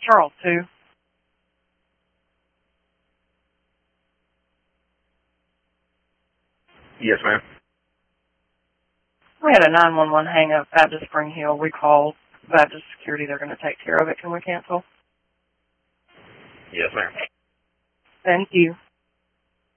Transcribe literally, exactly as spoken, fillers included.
Charles two. Yes, ma'am. We had a nine one one hang up, Baptist Spring Hill. We called Baptist Security. They're going to take care of it. Can we cancel? Yes, ma'am. Thank you.